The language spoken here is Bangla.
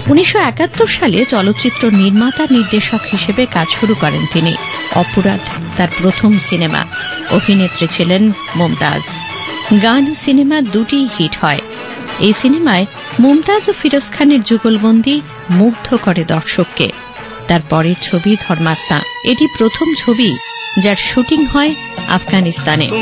1971 সালে চলচ্চিত্র নির্মাতা নির্দেশক হিসেবে কাজ শুরু করেন তিনি। অপরাধ তার প্রথম সিনেমা। অভিনেত্রী ছিলেন মুমতাজ। গান ও সিনেমা দুটিই হিট হয়। এই সিনেমায় মুমতাজ ও ফিরোজ খানের যুগলবন্দি মুগ্ধ করে দর্শককে। তার পরের ছবি ধর্মাত্মা। এটি প্রথম ছবি যার শুটিং হয় আফগানিস্তানে।